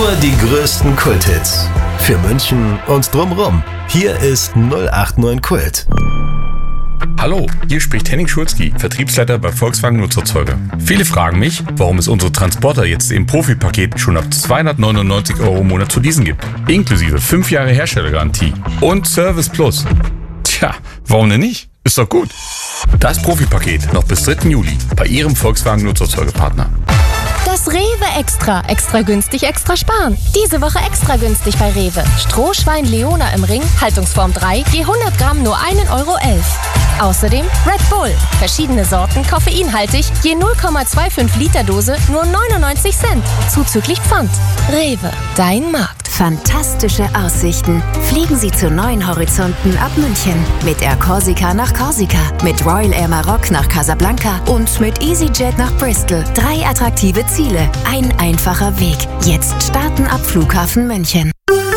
Nur die größten Kulthits. Für München und drumrum. Hier ist 089 Kult. Hallo, hier spricht Henning Schulzki, Vertriebsleiter bei Volkswagen Nutzerzeuger. Viele fragen mich, warum es unsere Transporter jetzt im Profi-Paket schon ab 299 € im Monat zu leasen gibt. Inklusive 5 Jahre Herstellergarantie und Service Plus. Tja, warum denn nicht? Ist doch gut. Das Profi-Paket noch bis 3. Juli bei Ihrem Volkswagen Nutzerzeugerpartner. Das Rewe Extra. Extra günstig, extra sparen. Diese Woche extra günstig bei Rewe. Strohschwein Leona im Ring, Haltungsform 3, je 100 Gramm nur 1,11 €. Außerdem Red Bull. Verschiedene Sorten, koffeinhaltig, je 0,25 Liter Dose, nur 99 Cent. Zuzüglich Pfand. Rewe, dein Markt. Fantastische Aussichten. Fliegen Sie zu neuen Horizonten ab München. Mit Air Corsica nach Korsika, mit Royal Air Maroc nach Casablanca und mit EasyJet nach Bristol. 3 attraktive Ziele, ein einfacher Weg. Jetzt starten ab Flughafen München.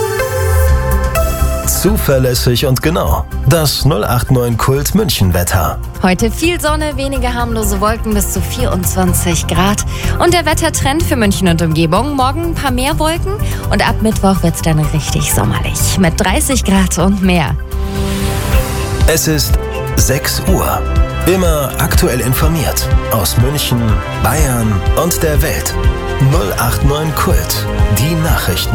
Zuverlässig und genau. Das 089 Kult München Wetter. Heute viel Sonne, wenige harmlose Wolken bis zu 24 Grad. Und der Wettertrend für München und Umgebung. Morgen ein paar mehr Wolken und ab Mittwoch wird's dann richtig sommerlich. Mit 30 Grad und mehr. Es ist 6 Uhr. Immer aktuell informiert. Aus München, Bayern und der Welt. 089 Kult. Die Nachrichten.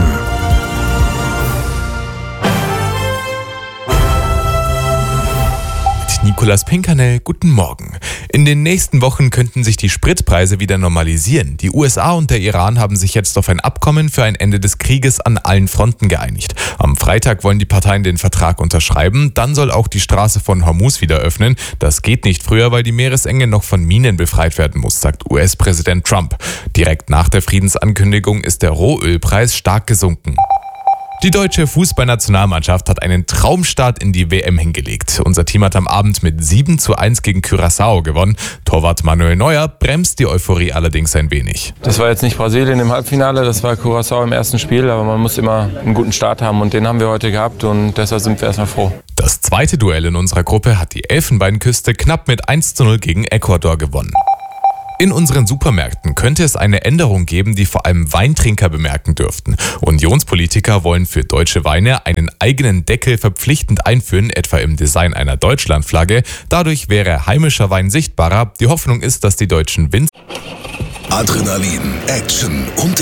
Nicolas Pinkernel, guten Morgen. In den nächsten Wochen könnten sich die Spritpreise wieder normalisieren. Die USA und der Iran haben sich jetzt auf ein Abkommen für ein Ende des Krieges an allen Fronten geeinigt. Am Freitag wollen die Parteien den Vertrag unterschreiben. Dann soll auch die Straße von Hormuz wieder öffnen. Das geht nicht früher, weil die Meeresenge noch von Minen befreit werden muss, sagt US-Präsident Trump. Direkt nach der Friedensankündigung ist der Rohölpreis stark gesunken. Die deutsche Fußballnationalmannschaft hat einen Traumstart in die WM hingelegt. Unser Team hat am Abend mit 7:1 gegen Curaçao gewonnen. Torwart Manuel Neuer bremst die Euphorie allerdings ein wenig. Das war jetzt nicht Brasilien im Halbfinale, das war Curaçao im ersten Spiel, aber man muss immer einen guten Start haben und den haben wir heute gehabt und deshalb sind wir erstmal froh. Das zweite Duell in unserer Gruppe hat die Elfenbeinküste knapp mit 1:0 gegen Ecuador gewonnen. In unseren Supermärkten könnte es eine Änderung geben, die vor allem Weintrinker bemerken dürften. Unionspolitiker wollen für deutsche Weine einen eigenen Deckel verpflichtend einführen, etwa im Design einer Deutschlandflagge. Dadurch wäre heimischer Wein sichtbarer. Die Hoffnung ist, dass die deutschen Winzer Adrenalin, Action und